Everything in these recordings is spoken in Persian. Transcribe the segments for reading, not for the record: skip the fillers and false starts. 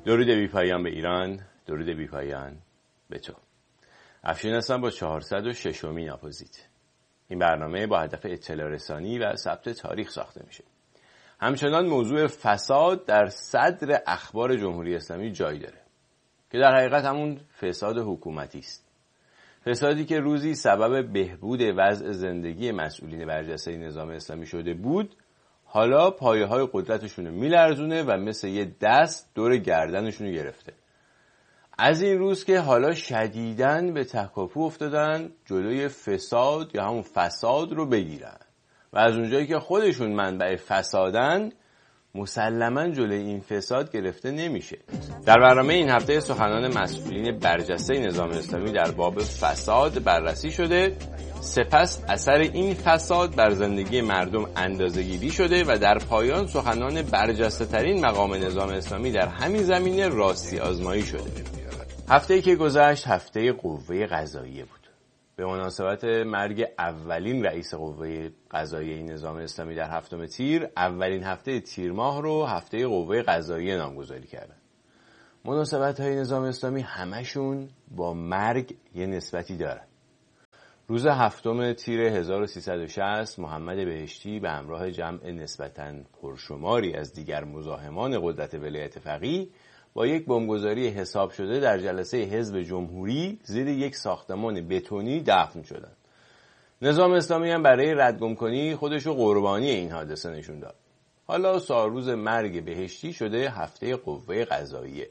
درود بی پایان به ایران، درود بی پایان به تو. افشین هستم با 406مین اپوزیت. این برنامه با هدف اطلاع رسانی و ثبت تاریخ ساخته میشه. همچنان موضوع فساد در صدر اخبار جمهوری اسلامی جای داره که در حقیقت همون فساد حکومتی است. فسادی که روزی سبب بهبود وضع زندگی مسئولین برجسته نظام اسلامی شده بود، حالا پایه‌های قدرتشون رو میلرزونه و مثل یه دست دور گردنشون رو گرفته. از این روز که حالا شدیداً به تکاپو افتادن جلوی فساد یا همون فساد رو بگیرن و از اونجایی که خودشون منبع فسادن مسلماً جلوی این فساد گرفته نمیشه. در برنامه این هفته سخنان مسئولین برجسته نظام اسلامی در باب فساد بررسی شده، سپس اثر این فساد بر زندگی مردم اندازه‌گیری شده و در پایان سخنان برجسته ترین مقام نظام اسلامی در همین زمینه راستی آزمایی شده. هفته‌ای که گذشت هفته قوه قضاییه بود. به مناسبت مرگ اولین رئیس قوه قضاییه نظام اسلامی در 7 تیر، اولین هفته تیر ماه رو هفته قوه قضاییه نامگذاری کردن. مناسبت‌های نظام اسلامی همشون با مرگ یه نسبتی دارن. روز 7 تیر 1360 محمد بهشتی به همراه جمع نسبتاً پرشماری از دیگر مزاحمان قدرت ولایت فقیه با یک بمبگذاری حساب شده در جلسه حزب جمهوری زیر یک ساختمان بتونی دفن شدند. نظام اسلامی هم برای ردگم کنی خودش رو قربانی این حادثه نشون داد. حالا سالروز مرگ بهشتی شده هفته قوه قضاییه.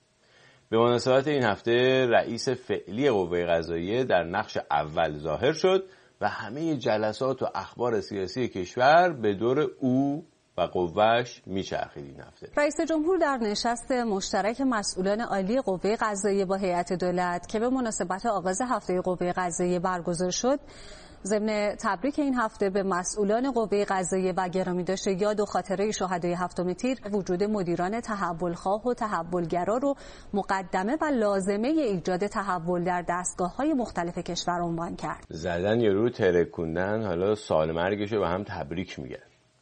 به مناسبت این هفته رئیس فعلی قوه قضاییه در نقش اول ظاهر شد و همه جلسات و اخبار سیاسی کشور به دور او و قوهش میچرخید. این هفته رئیس جمهور در نشست مشترک مسئولان عالی قوه قضاییه با هیئت دولت که به مناسبت آغاز هفته قوه قضاییه برگزار شد، ضمن تبریک این هفته به مسئولان قوه قضاییه و گرامی داشته یاد و خاطره شهدای 7 تیر، وجود مدیران تحولخواه و تحولگرا رو مقدمه و لازمه ایجاد تحول در دستگاه‌های مختلف کشور عنوان کرد. زدن یارو ترکوندن، حالا سال مرگشو به هم تبریک میگن.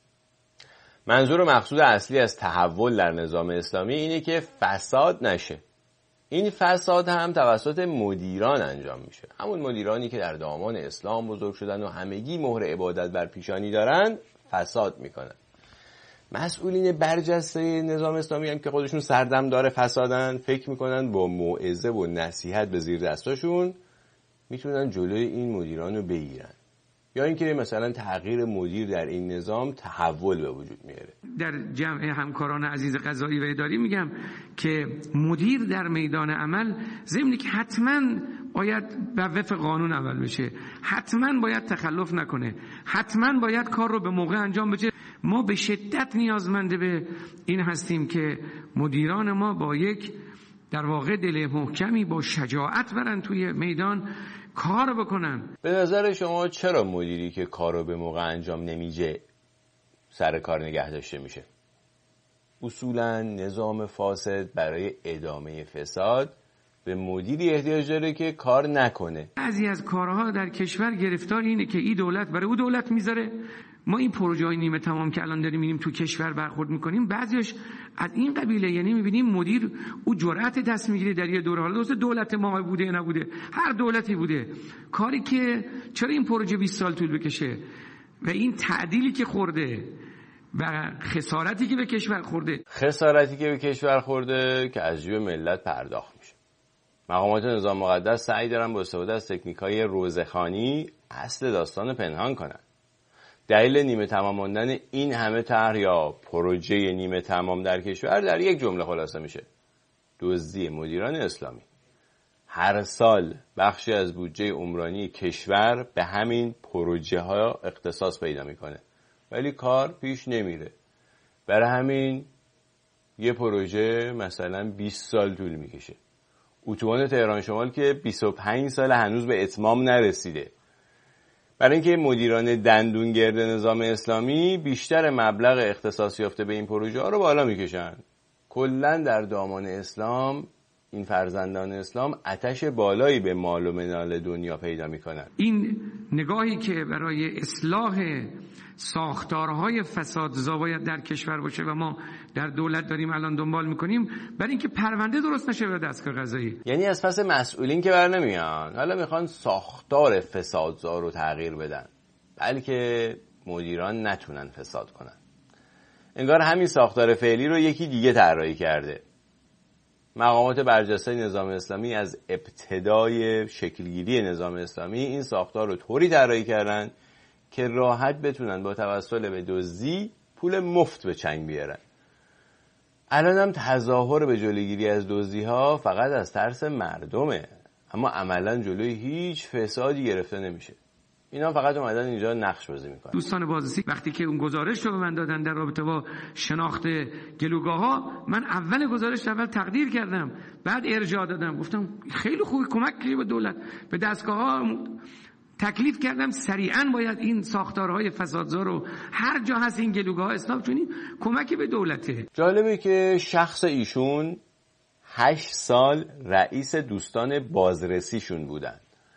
منظور و مقصود اصلی از تحول در نظام اسلامی اینه که فساد نشه. این فساد هم توسط مدیران انجام میشه. همون مدیرانی که در دامان اسلام بزرگ شدن و همگی مهر عبادت بر پیشانی دارن فساد میکنن. مسئولین برجسته نظام اسلامی هم که خودشون سردم داره فسادن، فکر میکنن با موعظه و نصیحت به زیر دستاشون میتونن جلوی این مدیران رو بگیرن، یا اینکه مثلا تغییر مدیر در این نظام تحول به وجود میاره. در جمع همکاران عزیز قضایی و اداری میگم که مدیر در میدان عمل ضمن که حتما باید به وفق قانون عمل بشه، حتما باید تخلف نکنه، حتما باید کار رو به موقع انجام بده. ما به شدت نیازمند به این هستیم که مدیران ما با یک در واقع دل محکمی با شجاعت برن توی میدان کار بکنن. به نظر شما چرا مدیری که کارو به موقع انجام نمیشه سر کار نگه داشته میشه؟ اصولا نظام فاسد برای ادامه فساد به مدیری احتیاج داره که کار نکنه. بعضی از کارها در کشور گرفتار اینه که این دولت برای اون دولت میذاره. ما این پروژه‌های نیمه تمام که الان داریم می‌بینیم تو کشور برخورد می‌کنیم، بعضیش از این قبیله، یعنی می‌بینیم مدیر او جرأت دست می‌گیره در یه دوره، حالا درست دولت ما بوده نبوده، هر دولتی بوده، کاری که چرا این پروژه 20 سال طول بکشه و این تعدیلی که خورده و خسارتی که به کشور خورده که از جیب ملت پرداخت میشه. مقامات نظام مقدس سعی دارن با استفاده از تکنیک‌های روزخوانی اصل داستان پنهان کنن. دلیل نیمه تمام ماندن این همه طرح یا پروژه نیمه تمام در کشور در یک جمله خلاصه میشه: دزدی مدیران اسلامی. هر سال بخشی از بودجه عمرانی کشور به همین پروژه ها اختصاص پیدا میکنه ولی کار پیش نمیره. برای همین یه پروژه مثلا 20 سال طول میکشه. اتوبان تهران شمال که 25 سال هنوز به اتمام نرسیده. برای اینکه مدیران دندونگرد نظام اسلامی بیشتر مبلغ اختصاص یافته به این پروژه ها رو بالا میکشن. کلا در دامان اسلام این فرزندان اسلام آتش بالایی به مال و منال دنیا پیدا میکنن. این نگاهی که برای اصلاح ساختارهای فسادزا باید در کشور باشه و ما در دولت داریم الان دنبال میکنیم، برای اینکه پرونده درست نشه به دستگاه قضایی. یعنی از پس مسئولین که بر نمیان، حالا میخوان ساختار فسادزا رو تغییر بدن، بلکه مدیران نتونن فساد کنن. انگار همین ساختار فعلی رو یکی دیگه طراحی کرده. مقامات برجسته نظام اسلامی از ابتدای شکلگیری نظام اسلامی این ساختار رو طوری طراحی کردن که راحت بتونن با توسل به دزدی پول مفت به چنگ بیارن. الان هم تظاهر به جلوگیری از دزدی‌ها فقط از ترس مردمه، اما عملاً جلوی هیچ فسادی گرفته نمیشه. اینا فقط اومدن اینجا نقش بازی میکنن. دوستان بازرسی وقتی که اون گزارش رو به من دادن در رابطه با شناخت گلوگاه‌ها، من اول گزارش اول تقدیر کردم، بعد ارجاع دادم، گفتم خیلی خوبی، کمک کردی به دولت، به دستگاه‌ها تکلیف کردم سریعاً باید این ساختارهای فسادزا رو هر جا هست این گلوگاه‌ها اصلاح کنیم، کمکی به دولته. جالبه که شخص ایشون 8 سال رئیس دوستان بازرسیشون بودن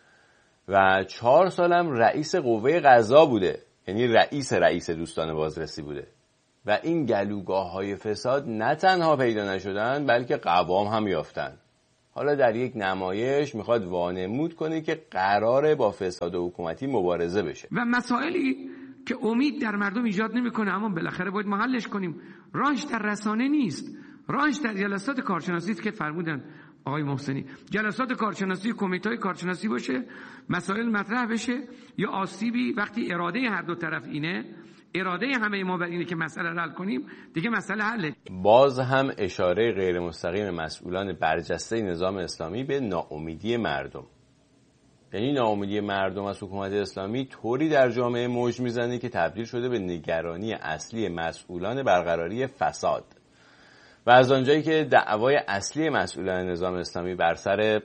و 4 سالم رئیس قوه قضا بوده، یعنی رئیس دوستان بازرسی بوده و این گلوگاه‌های فساد نه تنها پیدا نشدن بلکه قوام هم یافتن. حالا در یک نمایش میخواد وانمود کنه که قراره با فساد حکومتی مبارزه بشه و مسائلی که امید در مردم ایجاد نمیکنه اما بالاخره باید محلش کنیم. راهش در رسانه نیست، راهش در جلسات کارشناسی است که فرمودن آقای محسنی، جلسات کارشناسی، کمیته‌های کارشناسی باشه، مسائل مطرح بشه، یا آسیبی وقتی اراده هر دو طرف اینه، اراده همه ما بر اینه که مسئله رو حل کنیم، دیگه مسئله حله. باز هم اشاره غیر مستقیم مسئولان برجسته نظام اسلامی به ناامیدی مردم. یعنی ناامیدی مردم از حکومت اسلامی طوری در جامعه موج میزنه که تبدیل شده به نگرانی اصلی مسئولان برقراری فساد. و از آنجایی که دعوای اصلی مسئولان نظام اسلامی بر سر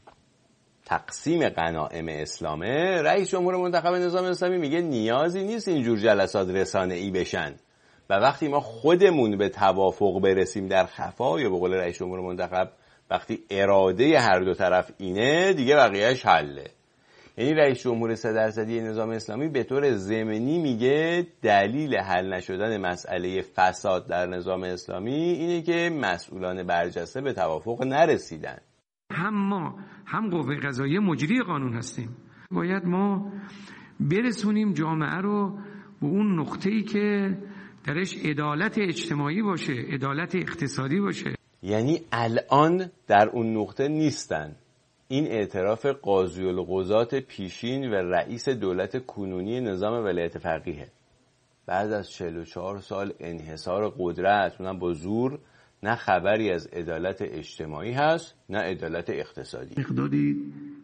تقسیم غنایم اسلامه، رئیس جمهور منتخب نظام اسلامی میگه نیازی نیست اینجور جلسات رسانه‌ای بشن و وقتی ما خودمون به توافق برسیم در خفا، یا به قول رئیس جمهور منتخب وقتی اراده هر دو طرف اینه، دیگه بقیه‌اش حله. یعنی رئیس جمهور 3% نظام اسلامی به طور ضمنی میگه دلیل حل نشدن مسئله فساد در نظام اسلامی اینه که مسئولان برجسته به توافق نرسیدن. هم ما هم قوه قضاییه مجری قانون هستیم، باید ما برسونیم جامعه رو به اون نقطه‌ای که درش عدالت اجتماعی باشه، عدالت اقتصادی باشه. یعنی الان در اون نقطه نیستن. این اعتراف قاضی القضات پیشین و رئیس دولت کنونی نظام ولایت فقیه. بعد از 44 سال انحصار قدرت، اونم با زور، نه خبری از عدالت اجتماعی هست نه عدالت اقتصادی. مقداری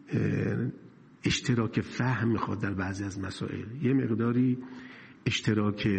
اشتراک فهم میخواد در بعضی از مسائل، یه مقداری اشتراک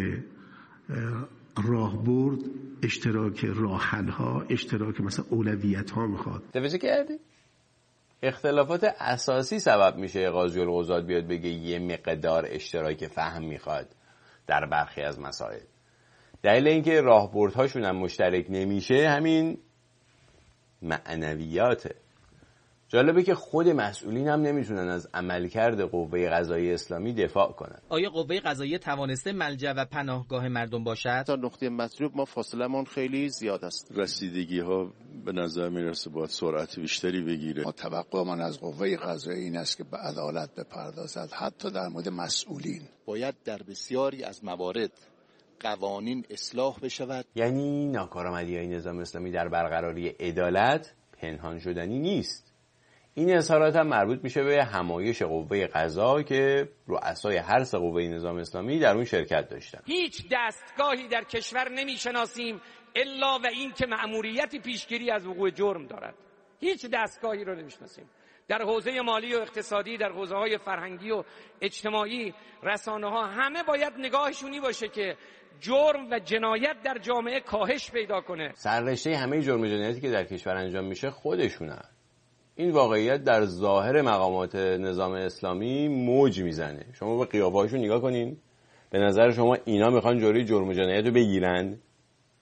راهبرد، اشتراک راه‌حل‌ها، اشتراک مثلا اولویت‌ها میخواد. توجه کردی؟ اختلافات اساسی سبب میشه قاضی القضات بیاد بگه یه مقدار اشتراک فهم میخواد در برخی از مسائل. دلیل اینکه راهبردهاشون هم مشترک نمیشه همین معنویاته. جالبه که خود مسئولین هم نمیتونن از عملکرد قوه قضاییه اسلامی دفاع کنن. آیا قوه قضاییه توانسته ملجأ و پناهگاه مردم باشد؟ تا نقطه مطلوب ما فاصله‌مون خیلی زیاد است. رسیدگی ها به نظر میرسه باید سرعت بیشتری بگیره. ما توقعمان از قوه قضاییه این است که به عدالت بپردازد، حتی در مورد مسئولین. باید در بسیاری از موارد قوانین اصلاح بشود. یعنی ناکارآمدی‌های نظام اسلامی در برقراری عدالت پنهان شدنی نیست. این اظهارات هم مربوط میشه به همایش قوه قضا که رؤسای هر سه قوه نظام اسلامی در اون شرکت داشتن. هیچ دستگاهی در کشور نمیشناسیم الا و این که مأموریت پیشگیری از وقوع جرم دارد. هیچ دستگاهی رو نمیشناسیم. در حوزه مالی و اقتصادی، در حوزه‌های فرهنگی و اجتماعی، رسانه‌ها، همه باید نگاهشونی باشه که جرم و جنایت در جامعه کاهش پیدا کنه. سررشته همه جرم و جنایتی که در کشور انجام میشه خودشونه. این واقعیت در ظاهر مقامات نظام اسلامی موج میزنه. شما به قیافه‌هاشون نگاه کنین، به نظر شما اینا میخوان جلوی جرم و جنایت رو بگیرن؟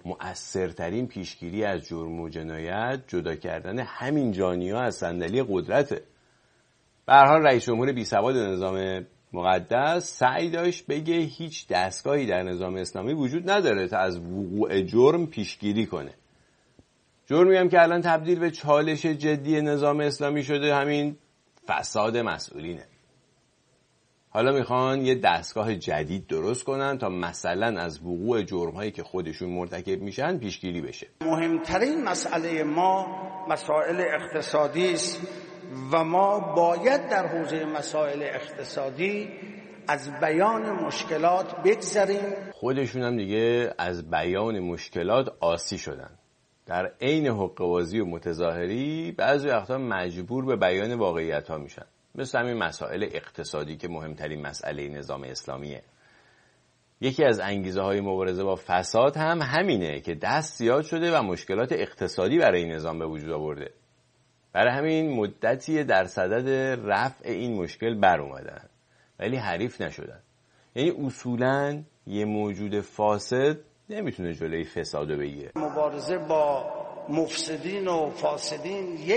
مؤثرترین پیشگیری از جرم و جنایت جدا کردن همین جانی‌ها از صندلی قدرته. به هر حال رئیس جمهور بی‌سواد نظام مقدس سعی داشت بگه هیچ دستگاهی در نظام اسلامی وجود نداره تا از وقوع جرم پیشگیری کنه. جرمی هم که الان تبدیل به چالش جدی نظام اسلامی شده همین فساد مسئولینه. حالا میخوان یه دستگاه جدید درست کنن تا مثلا از وقوع جرم‌هایی که خودشون مرتکب میشن پیشگیری بشه. مهمترین مسئله ما مسائل اقتصادی است و ما باید در حوزه مسائل اقتصادی از بیان مشکلات بگذریم. خودشون هم دیگه از بیان مشکلات عاصی شدن. در عین حقه‌بازی و متظاهری بعضی وقتا مجبور به بیان واقعیت‌ها میشن. مثل همین مسائل اقتصادی که مهمترین مسئله نظام اسلامیه. یکی از انگیزه‌های مبارزه با فساد هم همینه که دست زیاد شده و مشکلات اقتصادی برای این نظام به وجود آورده. برای همین مدتی در صدد رفع این مشکل بر اومدن ولی حریف نشدن. یعنی اصولاً یه موجود فاسد نمیتونه جلوی فسادو بگیره. مبارزه با مفسدین و فاسدین یک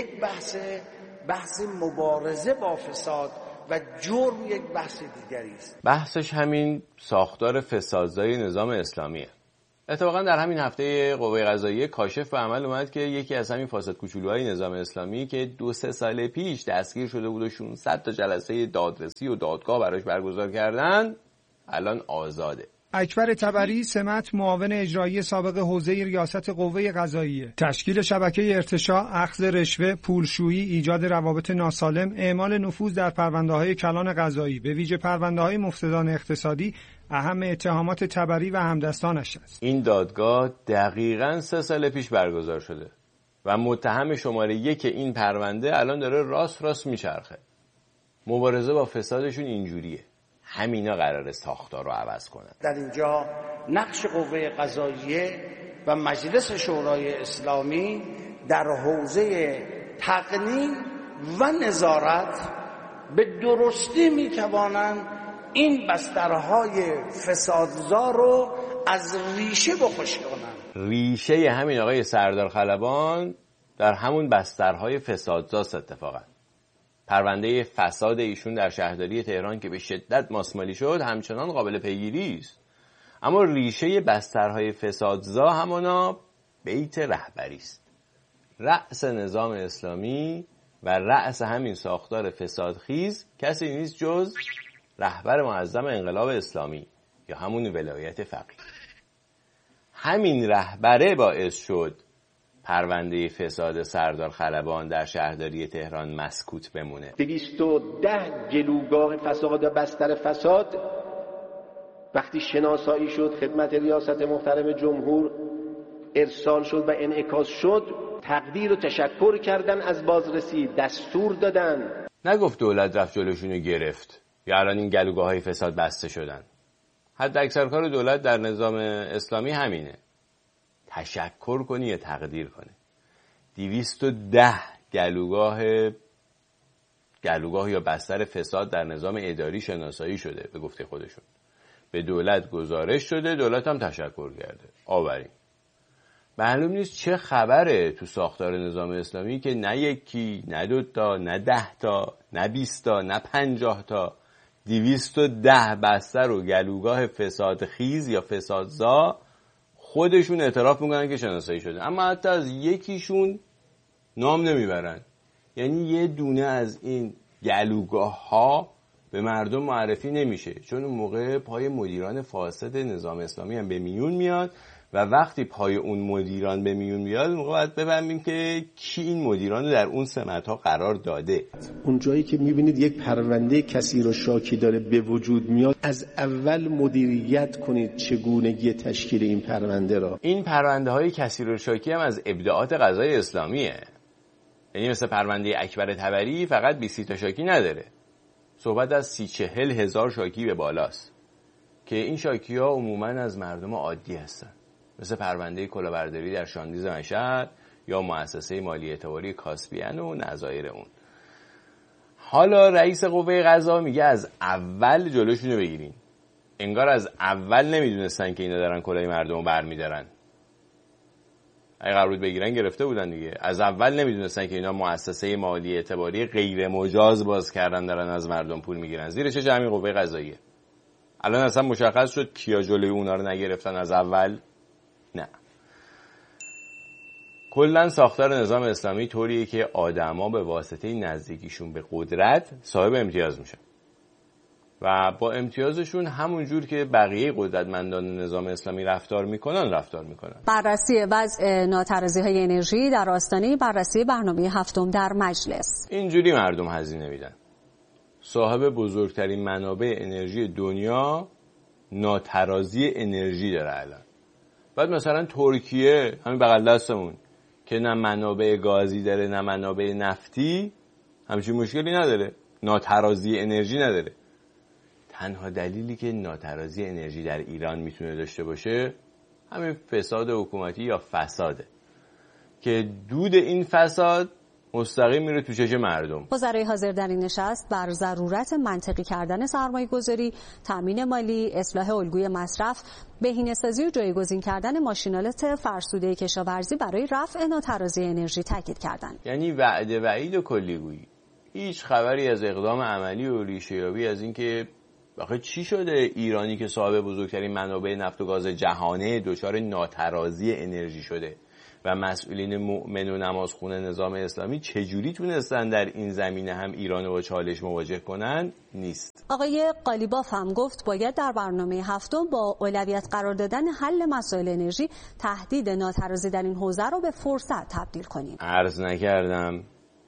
بحث مبارزه با فساد و جرم یک بحث دیگری است. بحثش همین ساختار فسادزای نظام اسلامیه. اتفاقا در همین هفته قوه قضاییه کاشف به عمل اومد که یکی از همین فاسد کوچولوهای نظام اسلامی که 2-3 سال پیش دستگیر شده بود و 600 تا جلسه دادرسی و دادگاه براش برگزار کردن الان آزاده. اکبر طبری سمت معاون اجرایی سابق حوزه ریاست قوه قضاییه. تشکیل شبکه ارتشاء، اخذ رشوه، پولشویی، ایجاد روابط ناسالم، اعمال نفوذ در پرونده‌های کلان قضایی، به ویژه پرونده‌های مفسدان اقتصادی اهم اتهامات طبری و همدستانش است. این دادگاه دقیقاً 3 سال پیش برگزار شده و متهم شماره 1 این پرونده الان داره راست میچرخه. مبارزه با فسادشون اینجوریه. همینا قراره ساختار رو عوض کنن. در اینجا نقش قوه قضاییه و مجلس شورای اسلامی در حوزه تقنین و نظارت به درستی میتوانند این بسترهای فسادزا رو از ریشه بخشک کنن. ریشه همین آقای سردار خلبان در همون بسترهای فسادزاست. اتفاقا پرونده فساد ایشون در شهرداری تهران که به شدت ماسمالی شد همچنان قابل پیگیری است، اما ریشه بسترهای فسادزا همانا بیت رهبری است. رأس نظام اسلامی و رأس همین ساختار فسادخیز کسی نیست جز رهبر معظم انقلاب اسلامی یا همون ولایت فقیه. همین رهبره باعث شد پرونده فساد سردار خلبان در شهرداری تهران مسکوت بمونه. 210 گلوگاه فساد و بستر فساد وقتی شناسایی شد خدمت ریاست محترم جمهور ارسال شد و انعکاس شد، تقدیر و تشکر کردن از بازرسی، دستور دادن. نگفت دولت رفت جلوشونو گرفت یا الان این گلوگاه‌های فساد بسته شدن. حد اکثر کار دولت در نظام اسلامی همینه، تشکر کنی یا تقدیر کنی. 210 گلوگاه یا بستر فساد در نظام اداری شناسایی شده به گفته خودشون. به دولت گزارش شده، دولت هم تشکر کرده. آوریم. معلوم نیست چه خبره تو ساختار نظام اسلامی که نه یکی، نه 2 تا، نه 10 تا، نه 20 تا، نه 50 تا 210 بستر و گلوگاه فساد خیز یا فسادزا خودشون اعتراف میکنن که شناسایی شده، اما حتی از یکیشون نام نمیبرن. یعنی یه دونه از این گلوگاه ها به مردم معرفی نمیشه، چون اون موقع پای مدیران فاسد نظام اسلامی هم به میون میاد و وقتی پای اون مدیران به میون میاد موقع باید ببینیم که کی این مدیران رو در اون سمت ها قرار داده. اون جایی که میبینید یک پرونده کسی رو شاکی داره به وجود میاد، از اول مدیریت کنید چگونگی تشکیل این پرونده را. این پرونده های کسی رو شاکی هم از ابداعات قضای اسلامیه. یعنی مثل پرونده اکبر طبری فقط 20 تا شاکی نداره، صحبت از 30-40 هزار شاکی به بالاست که این شاکی ها عموما از مردم عادی هستن، مثل پرونده کلاهبرداری در شاندیز مشهد یا مؤسسه مالی اعتباری کاسپیان و نظایر اون. حالا رئیس قوه قضا میگه از اول جلوشونو بگیرین. انگار از اول نمیدونستن که اینا دارن کلاه مردم رو برمیدارن. اگه قرار بود بگیرن گرفته بودن دیگه. از اول نمیدونستن که اینا مؤسسه مالی اعتباری غیر مجاز باز کردن دارن از مردم پول میگیرن. زیر چه همین قوه قضاییه. الان اصلا مشخص شد کیا جلوی اونا رو نگرفتن از اول. نه. کلا ساختار نظام اسلامی طوریه که آدما به واسطه نزدیکیشون به قدرت صاحب امتیاز میشن و با امتیازشون همون جور که بقیه قدرتمندان نظام اسلامی رفتار میکنن. بررسی وضع ناترازی‌های انرژی در آستانه بررسی برنامه هفتم در مجلس. اینجوری مردم هزینه میدن. صاحب بزرگترین منابع انرژی دنیا ناترازی انرژی داره الان. بعد مثلا ترکیه همین بغل دستمون که نه منابع گازی داره نه منابع نفتی، همچین مشکلی نداره، ناترازی انرژی نداره. تنها دلیلی که ناترازی انرژی در ایران میتونه داشته باشه همین فساد حکومتی یا فساده که دود این فساد مستقیم میره تو چشم مردم. وزرای حاضر در این نشست بر ضرورت منطقی کردن سرمایه‌گذاری، تامین مالی، اصلاح الگوی مصرف، بهینه‌سازی و جایگزین کردن ماشینالات فرسوده کشاورزی برای رفع ناترازی انرژی تاکید کردند. یعنی وعده وعید و کلیگویی. هیچ خبری از اقدام عملی و ریشه‌یابی از این که آخه چی شده ایرانی که صاحب بزرگترین منابع نفت و گاز جهانه دچار ناترازی انرژی شده و مسئولین مؤمن و نمازخوان نظام اسلامی چجوری تونستن در این زمینه هم ایران رو با چالش مواجه کنن؟ نیست. آقای قالیباف هم گفت باید در برنامه هفتم با اولویت قرار دادن حل مسائل انرژی تهدید ناترازی در این حوزه رو به فرصت تبدیل کنیم. عرض نکردم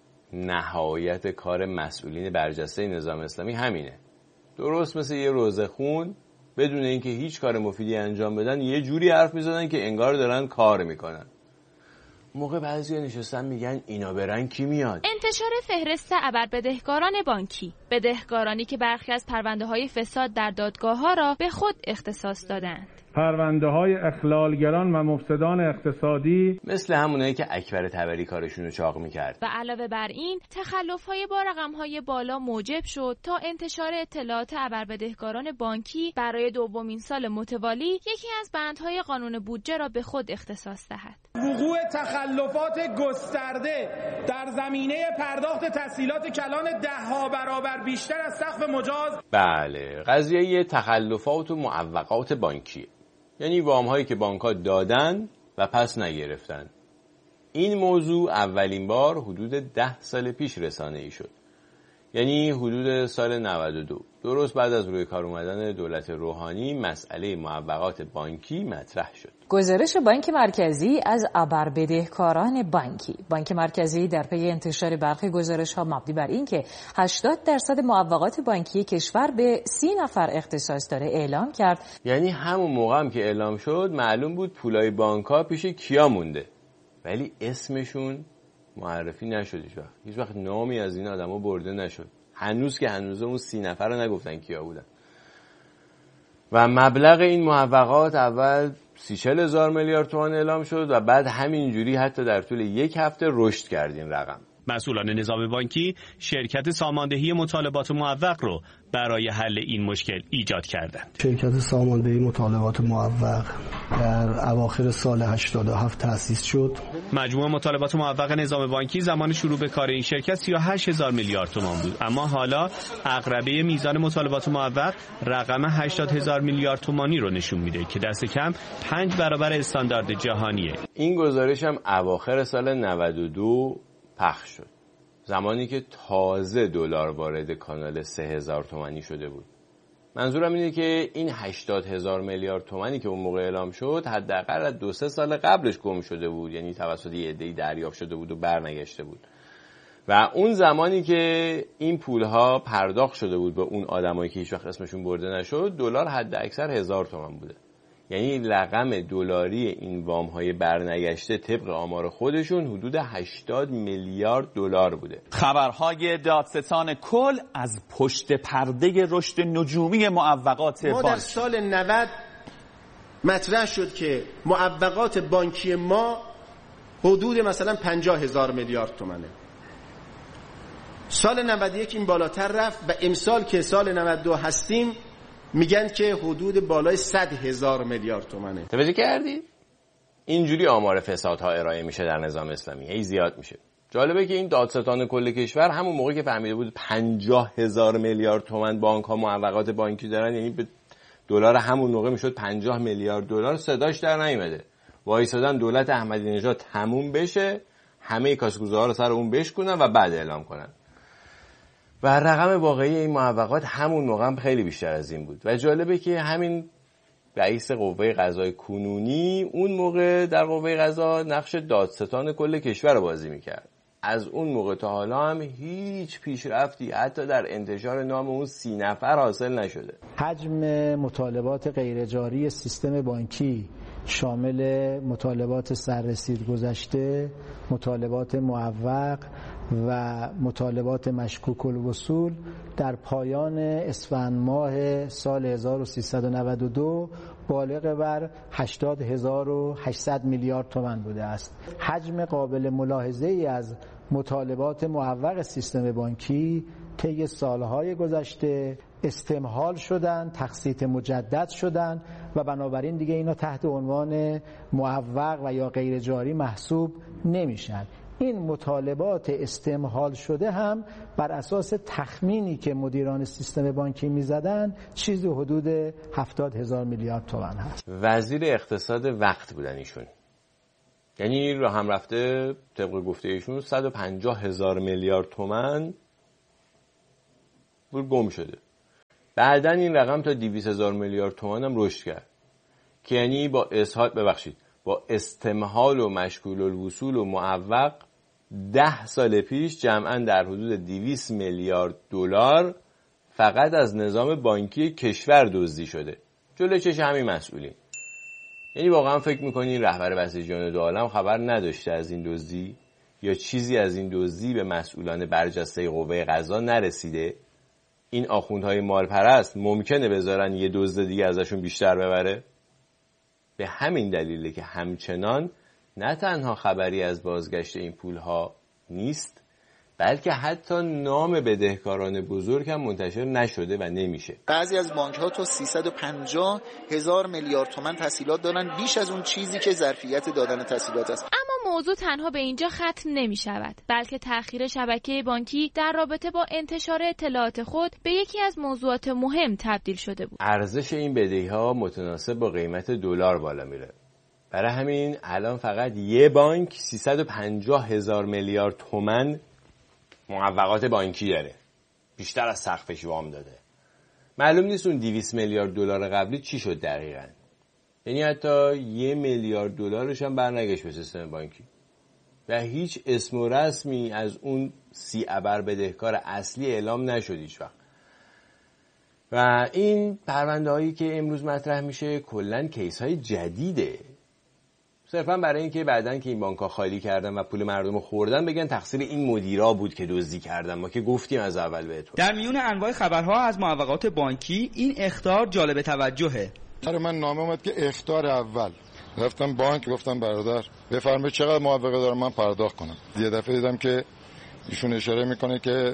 نهایت کار مسئولین برجسته نظام اسلامی همینه. درست مثل یه روزه خون بدون اینکه هیچ کار مفیدی انجام بدن یه جوری حرف میزنن که انگار دارن کار میکنن. موقع بعضی نشستن میگن اینا برن کی میاد؟ انتشار فهرست ابربدهکاران بانکی، بدهکارانی که برخی از پرونده‌های فساد در دادگاه‌ها را به خود اختصاص دادند. پرونده‌های اخلالگران و مفسدان اقتصادی مثل همونایی که اکبر طبری کارشون رو چاق میکرد. و علاوه بر این تخلف‌های با رقم‌های بالا موجب شد تا انتشار اطلاعات ابربدهکاران بانکی برای دومین سال متوالی یکی از بندهای قانون بودجه را به خود اختصاص دهد. وقوع تخلفات گسترده در زمینه پرداخت تسهیلات کلان 10 برابر بیشتر از سقف مجاز. بله، قضیه تخلفات و معوقات بانکی، یعنی وام‌هایی که بانک‌ها دادن و پس نگرفتن. این موضوع اولین بار حدود 10 سال پیش رسانه‌ای شد، یعنی حدود سال 92. درست بعد از روی کار اومدن دولت روحانی مسئله معوقات بانکی مطرح شد. گزارش بانک مرکزی از ابربدهکاران بانکی. بانک مرکزی در پی انتشار برخی گزارش‌ها مبنی بر اینکه 80% معوقات بانکی کشور به 30 نفر اختصاص داره اعلام کرد. یعنی همون موقع هم که اعلام شد معلوم بود پولای بانک‌ها پیش کیا مونده، ولی اسمشون معرفی نشد. هیچ وقت نامی از این آدما برده نشد. هنوز که هنوز اون 30 نفر رو نگفتن کیا بودن. و مبلغ این معوقات اول 30-40 هزار میلیارد تومان اعلام شد و بعد همینجوری حتی در طول یک هفته رشد کرد این رقم. مسئولان نظام بانکی شرکت ساماندهی مطالبات معوق رو برای حل این مشکل ایجاد کردند. شرکت ساماندهی مطالبات معوق در اواخر سال 87 تأسیس شد. مجموع مطالبات معوق نظام بانکی زمان شروع به کار این شرکت 38 هزار میلیارد تومان بود، اما حالا عقربه میزان مطالبات معوق رقم 80 هزار میلیارد تومانی رو نشون میده که دست کم 5 برابر استاندارد جهانیه. این گزارش هم اواخر سال 92 پخش شد، زمانی که تازه دلار وارد کانال 3000 تومانی شده بود. منظورم اینه که این 80 هزار میلیارد تومانی که اون موقع اعلام شد حداقل از 2-3 سال قبلش گم شده بود، یعنی توسط یه عده‌ای دریافت شده بود و برنگشته بود. و اون زمانی که این پولها پرداخت شده بود به اون آدمایی که هیچ وقت اسمشون برده نشد، دلار حد اکثر 1000 تومان بوده. یعنی رقم دلاری این وام‌های برنگشته طبق آمار خودشون حدود 80 میلیارد دلار بوده. خبرهای دادستان کل از پشت پرده رشد نجومی معوقات بانک. ما در سال 90 مطرح شد که معوقات بانکی ما حدود مثلا 50 هزار میلیارد تومانه. سال 91 این بالاتر رفت و امسال که سال 92 هستیم میگن که حدود بالای 100 هزار میلیارد تومانه. توجه کردید؟ اینجوری آمار فسادها ارائه میشه در نظام اسلامی، هی زیاد میشه. جالبه که این دادستان کل کشور همون موقع که فهمیده بود 50,000 میلیارد تومان بانک ها معوقات بانکی دارن، یعنی به دلار همون موقع میشد 50 میلیارد دلار، صداش در نیومده. وایسادن دولت احمدی نژاد تموم بشه، همه کاسب‌گزارها رو سر اون بشکنن و بعد اعلام کنن. و رقم واقعی این معوقات همون موقع هم خیلی بیشتر از این بود. و جالبه که همین رئیس قوه قضاییه کنونی اون موقع در قوه قضا نقش دادستان کل کشور رو بازی میکرد. از اون موقع تا حالا هم هیچ پیشرفتی حتی در انتشار نام اون 30 نفر حاصل نشده. حجم مطالبات غیرجاری سیستم بانکی شامل مطالبات سررسید گذشته، مطالبات معوق و مطالبات مشکوک الوصول در پایان اسفند ماه سال 1392 بالغ بر 80,800 میلیارد تومان بوده است. حجم قابل ملاحظه ای از مطالبات معوق سیستم بانکی طی سالهای گذشته استمهال شدن، تقسیط مجدد شدن و بنابراین دیگه اینا تحت عنوان معوق و یا غیر جاری محسوب نمیشن. این مطالبات استمهال شده هم بر اساس تخمینی که مدیران سیستم بانکی میزدن چیزی حدود 70,000 میلیارد تومان هست. وزیر اقتصاد وقت بودن ایشون، یعنی رو هم رفته طبق گفته ایشون 150,000 میلیارد تومان گم شده. بعدن این رقم تا 200,000 میلیارد تومان هم رشد کرد که یعنی با استمهال و مشکول الوصول و معوق 10 سال پیش جمعاً در حدود 200 میلیارد دلار فقط از نظام بانکی کشور دزدی شده. جلوی چش همین مسئولین. یعنی واقعا فکر می‌کنین رهبر بسیجیان دو عالم خبر نداشته از این دزدی یا چیزی از این دزدی به مسئولان برجسته قوه قضا نرسیده؟ این آخوندهای مالپرست ممکنه بذارن یه دزد دیگه ازشون بیشتر ببره؟ به همین دلیله که همچنان نه تنها خبری از بازگشت این پولها نیست، بلکه حتی نام بدهکاران بزرگ هم منتشر نشده و نمیشه. بعضی از بانک‌ها تا 350,000 میلیارد تومان تسهیلات دارن، بیش از اون چیزی که ظرفیت دادن تسهیلات است. اما موضوع تنها به اینجا ختم نمی شود، بلکه تأخیر شبکه بانکی در رابطه با انتشار اطلاعات خود به یکی از موضوعات مهم تبدیل شده بود. ارزش این بدهی‌ها متناسب با قیمت دلار بالا میره. برای همین الان فقط یه بانک 350,000 میلیارد تومان معوقات بانکی داره، بیشتر از سقفش وام داده. معلوم نیست اون 200 میلیارد دلار قبلی چی شد دقیقاً. یعنی حتی 1 میلیارد دلارش هم برنگشت به سیستم بانکی و هیچ اسم و رسمی از اون 30 ابر بدهکار اصلی اعلام نشد هیچ وقت. و این پرونده هایی که امروز مطرح میشه کلاً کیس های جدیده، صرفا برای اینکه بعدن که این بانک‌ها خالی کردن و پول مردم رو خوردن بگن تقصیر این مدیرا بود که دزدی کردن. ما که گفتیم از اول بهتون. در میون انواع خبرها از معوقات بانکی این اخطار جالب توجهه. برای من نامه اومد که اخطار اول. رفتم بانک گفتم برادر بفرمایید چقدر معوقه دارم من پرداخت کنم. یه دفعه دیدم که ایشون اشاره میکنه که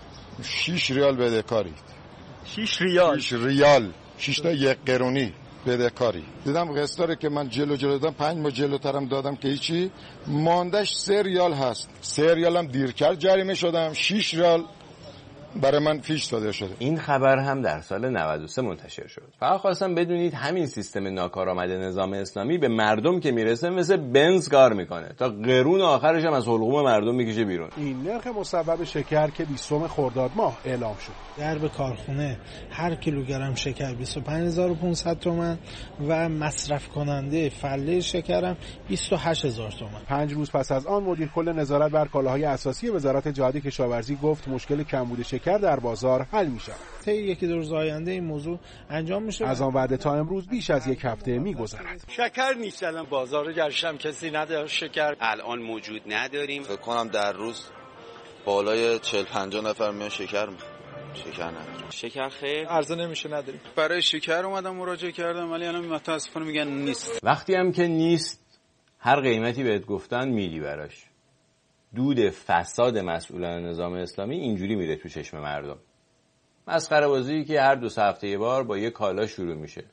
6 ریال بدهکاری. 6 ریال 6 تا 1 قرونی بدهکاری. دیدم قسطاری که من جلو دادم 5 ماه جلوترم دادم که هیچی، ماندش 3 ریال هست. 3 ریال هم دیر کرد جریمه شدم، 6 ریال برای من فیش داده شده. این خبر هم در سال 93 منتشر شد. فقط خواستم بدونید همین سیستم ناکارآمد نظام اسلامی به مردم که میرسه مثل بنز کار میکنه تا قرون آخرش هم از حلقوم مردم میکشه بیرون. این نرخ مصوب شکر که 20 خرداد ماه اعلام شد. درب کارخونه هر کیلوگرم شکر 25500 تومان و مصرف کننده فله شکرم 28000 تومان. 5 روز پس از آن مدیر کل نظارت بر کالاهای اساسی وزارت جهاد کشاورزی گفت مشکل کمبود شکر در بازار حل میشه. طی یکی دو روز آینده این موضوع انجام میشه. از آن وعده تا امروز بیش از 1 هفته میگذرد. شکر نیست، الان بازار گشتم کسی نداره شکر الان موجود نداریم. فکر کنم در روز بالای 40-50 نفر میان شکر نداریم. شکر خیر عرضه نمیشه نداریم. برای شکر اومدم مراجعه کردم ولی الان متاسفانه میگن نیست. وقتی هم که نیست هر قیمتی بهت گفتن میدی براش. دود فساد مسئولان نظام اسلامی اینجوری میره تو چشم مردم. مسخره بازی که هر 2 هفته یه بار با یه کالا شروع میشه.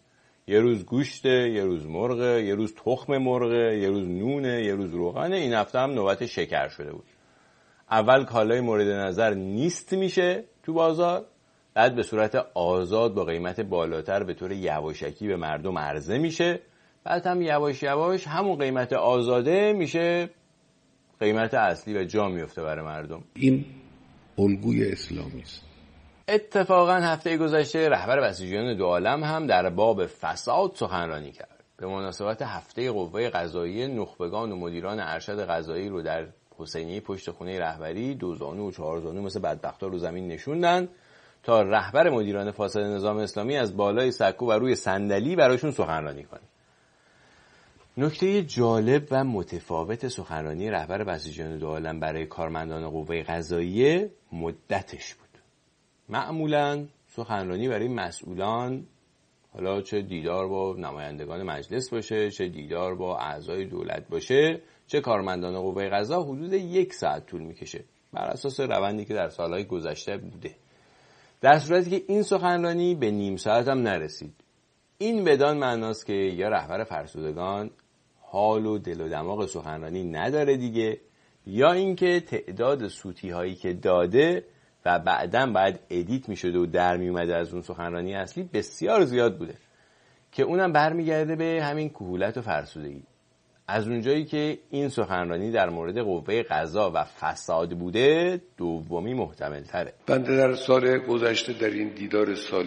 یه روز گوشته، یه روز مرغ، یه روز تخم مرغ، یه روز نونه، یه روز روغنه. این هفته هم نوبت شکر شده بود. اول کالای مورد نظر نیست میشه تو بازار، بعد به صورت آزاد با قیمت بالاتر به طور یواشکی به مردم عرضه میشه، بعد هم یواش یواش همون قیمت آزاده میشه قیمت اصلی و جا میفته برای مردم. این الگوی اسلامی است. اتفاقا هفته گذشته رهبر بسیجیان دو عالم هم در باب فساد سخنرانی کرد. به مناسبت هفته قوه قضاییه نخبگان و مدیران ارشد قضایی رو در حسینیه پشت خونه رهبری 2 زانو و 4 زانو مثل بدبختا رو زمین نشوندن تا رهبر مدیران فاسد نظام اسلامی از بالای سکو و روی صندلی براشون سخنرانی کنه. نکته جالب و متفاوت سخنرانی رهبر بسیجیان دو عالم برای کارمندان قوه قضاییه مدتش بود. معمولاً سخنرانی برای مسئولان، حالا چه دیدار با نمایندگان مجلس باشه، چه دیدار با اعضای دولت باشه، چه کارمندان قوه قضا، حدود 1 ساعت طول میکشه بر اساس روندی که در سالهای گذشته بوده. در صورتی که این سخنرانی به نیم ساعت هم نرسید. این بدان معناست که یا رهبر فرسودگان حال و دل و دماغ سخنرانی نداره دیگه، یا اینکه تعداد سوتی هایی که داده و بعداً باید ادیت میشده و در میومده از اون سخنرانی اصلی بسیار زیاد بوده که اونم برمیگرده به همین کهولت و فرسودگی. از اونجایی که این سخنرانی در مورد قوه قضا و فساد بوده، دومی محتمل تره. بنده در سال گذشته در این دیدار سالی